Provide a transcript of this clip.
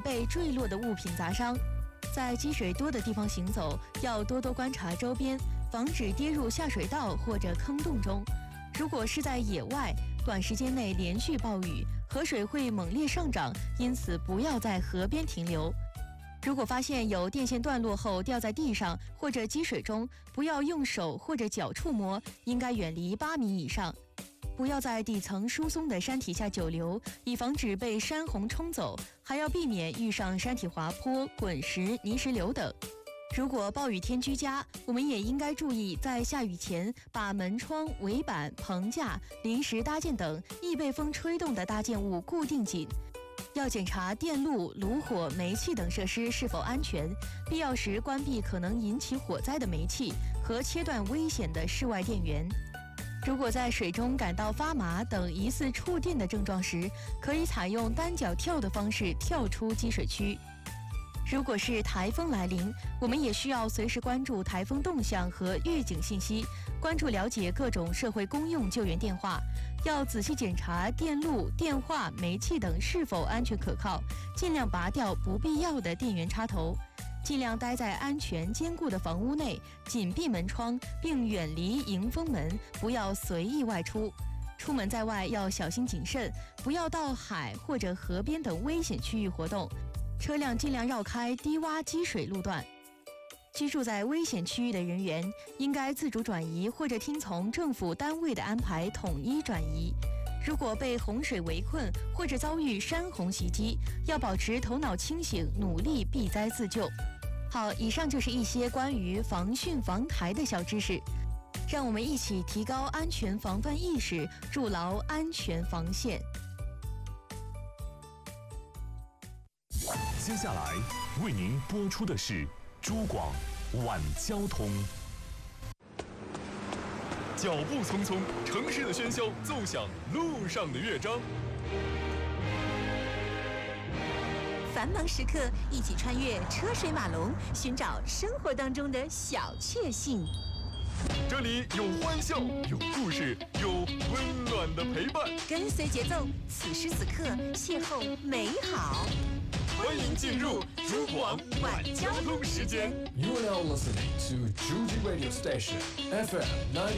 被坠落的物品砸伤。在积水多的地方行走，要多多观察周边，防止跌入下水道或者坑洞中。如果是在野外，短时间内连续暴雨，河水会猛烈上涨，因此不要在河边停留。如果发现有电线断落后掉在地上或者积水中，不要用手或者脚触摸，应该远离8米以上。不要在底层疏松的山体下久留，以防止被山洪冲走，还要避免遇上山体滑坡、滚石、泥石流等。如果暴雨天居家，我们也应该注意在下雨前把门窗、围板、棚架、临时搭建等易被风吹动的搭建物固定紧。要检查电路、炉火、煤气等设施是否安全，必要时关闭可能引起火灾的煤气和切断危险的室外电源。如果在水中感到发麻等疑似触电的症状时，可以采用单脚跳的方式跳出积水区。如果是台风来临，我们也需要随时关注台风动向和预警信息，关注了解各种社会公用救援电话，要仔细检查电路、电话、煤气等是否安全可靠，尽量拔掉不必要的电源插头。尽量待在安全坚固的房屋内，紧闭门窗，并远离迎风门，不要随意外出。出门在外要小心谨慎，不要到海或者河边等危险区域活动。车辆尽量绕开低洼积水路段。居住在危险区域的人员，应该自主转移或者听从政府单位的安排统一转移。如果被洪水围困或者遭遇山洪袭击，要保持头脑清醒，努力避灾自救。好，以上就是一些关于防汛防台的小知识，让我们一起提高安全防范意识，筑牢安全防线。 接下来为您播出的是珠广晚交通。脚步匆匆，城市的喧嚣奏响路上的乐章。 繁忙时刻，一起穿越车水马龙，寻找生活当中的小确幸。 这里有欢笑，有故事，有温暖的陪伴。 跟随节奏，此时此刻邂逅美好。 欢迎进入珠广晚交通时间。 You are now listening to Juji Radio Station FM